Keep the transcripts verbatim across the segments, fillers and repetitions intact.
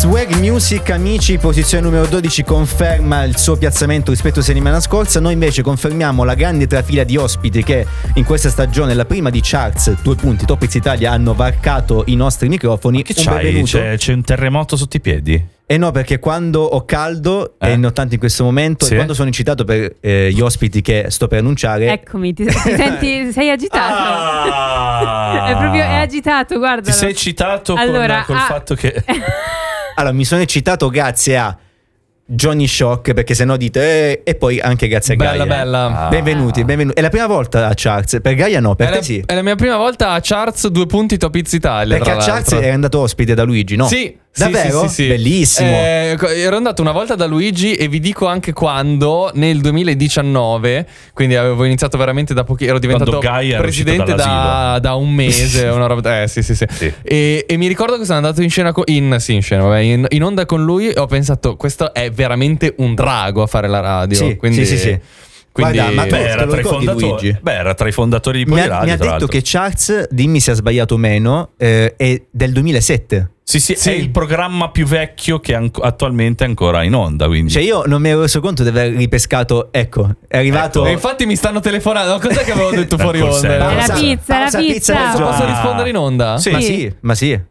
Swag Music, amici, posizione numero dodici, conferma il suo piazzamento rispetto a settimana scorsa. Noi invece confermiamo la grande trafila di ospiti che in questa stagione, la prima di Charts, due punti, Top Hits Italia, hanno varcato i nostri microfoni. Che un c'hai? benvenuto. C'è, c'è un terremoto sotto i piedi? Eh no, perché quando ho caldo Eh? è nottante in questo momento, Sì. e quando sono incitato per eh, gli ospiti che sto per annunciare. Eccomi, ti, ti senti, sei agitato. Ah! È proprio è agitato, guarda. Ti sei eccitato Allora, con, col ah, fatto che... Allora, mi sono eccitato grazie a Johnny Shock, perché sennò dite eh, e poi anche grazie a Bella, Gaia. bella. Ah. Benvenuti, benvenuti. È la prima volta a Charts, per Gaia no, per È te la, sì. è la mia prima volta a Charts, due punti Top Hits Italia. Perché tra a Charts l'altro. è andato ospite da Luigi, no? Sì, davvero? sì, sì, sì, sì. Bellissimo. Eh, ero andato una volta da Luigi e vi dico anche quando, nel duemiladiciannove, quindi avevo iniziato veramente da pochi, ero diventato Quando Gaia era presidente uscito da, dall'asilo. da un mese, una roba, eh sì sì sì, Sì. E, e mi ricordo che sono andato in scena co- in, sì, in scena, vabbè, in, in onda con lui e ho pensato questo è veramente un drago a fare la radio. Sì, quindi, sì, sì, sì. quindi Guarda, ma tu- Beh, te era lo tra i ricordi, fondatori. Luigi? Beh, era tra i fondatori di Mi ha, Poliradio, mi ha tra detto l'altro. che Charts, dimmi se ha sbagliato o meno, eh, è del duemilasette. Sì, sì, Sì. è il programma più vecchio che an- attualmente è ancora in onda, quindi. Cioè io non mi ero reso conto di aver ripescato. Ecco, è arrivato. E infatti mi stanno telefonando. Cos'è che avevo detto Dal fuori call onda? center. È la Pausa, pizza, è la pausa, pizza. pizza del giorno. Posso Ah. rispondere in onda? Sì. Ma sì, ma sì.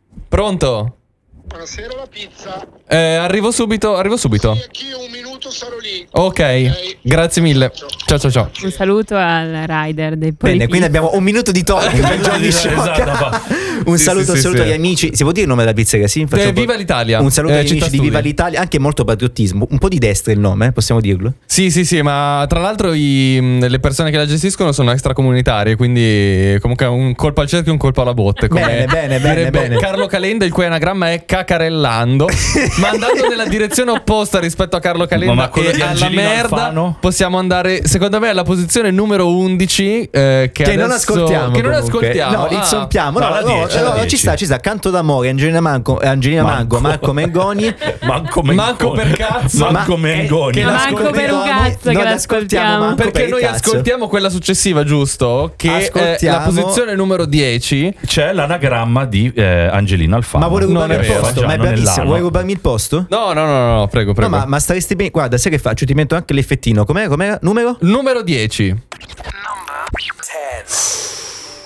Pronto? Buonasera, la pizza. Eh, arrivo subito, arrivo subito. Sì, anch'io un minuto sarò lì. Ok, grazie mille. Ciao ciao ciao. Un saluto al rider dei Bene, politici. quindi abbiamo un minuto di talk per Johnny Shock. Esatto, Un Sì, saluto, sì, un sì, saluto sì. agli amici. Si può dire il nome della pizzeria? Sì, facciamo Eh, un po'- Viva l'Italia. Un saluto Eh, agli Città amici di Studi. Viva l'Italia. Anche molto patriottismo, un po' di destra il nome, eh, possiamo dirlo. Sì, sì, sì, ma tra l'altro i, mh, le persone che la gestiscono sono extracomunitarie, quindi comunque un colpo al cerchio e un colpo alla botte. Come Bene, bene, bene, direbbe bene. Carlo Calenda, il cui anagramma è cacarellando, ma andando nella direzione opposta rispetto a Carlo Calenda Ma- ma quello e di alla Angelino merda, Alfano? possiamo andare, secondo me, alla posizione numero undici, eh, che, Che non adesso- ascoltiamo. Che non comunque. ascoltiamo. No, Ah. insompiamo. No, No, la no, dieci, no, la no, dieci. ci sta, ci sta. Canto d'amore, Angelina Manco, Angelina Mango, Marco Mengoni. Manco, Manco per cazzo. Manco Ma- Mengoni. che Ma manco per un cazzo che non l'ascoltiamo. manco per Perché il noi cazzo. ascoltiamo quella successiva, giusto? Che è Ascoltiamo- la posizione numero dieci. C'è l'anagramma di eh, Angelina Alfano. Ma vuole Non rubarmi è il vero, posto? Ma è Giano bravissimo. nell'ano. Vuoi rubarmi il posto? No, no, no, no, prego, prego. No, ma, ma staresti bene. Guarda, sai che faccio? Ti metto anche l'effettino. Com'è? Com'è? Numero? Numero dieci.